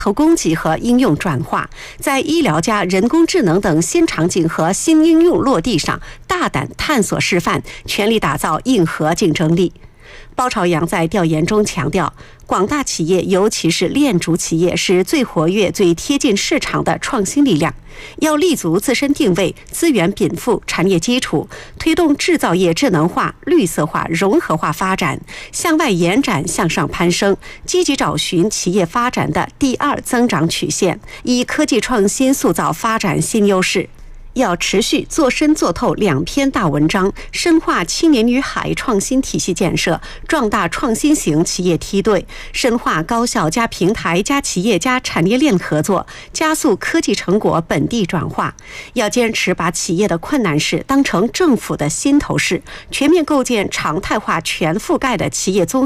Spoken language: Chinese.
头供给和应用转化，在医疗加人工智能等新场景和新应用落地上大胆探索示范，全力打造硬核竞争力。包朝阳在调研中强调，广大企业，尤其是链主企业，是最活跃、最贴近市场的创新力量。要立足自身定位、资源禀赋、产业基础，推动制造业智能化、绿色化、融合化发展，向外延展、向上攀升，积极找寻企业发展的第二增长曲线，以科技创新塑造发展新优势。要持续做深做透2篇大文章，深化青年与海创新体系建设，壮大创新型企业梯队，深化高校加平台加企业加产业链合作，加速科技成果本地转化。要坚持把企业的困难事当成政府的心头事，全面构建常态化全覆盖的企业综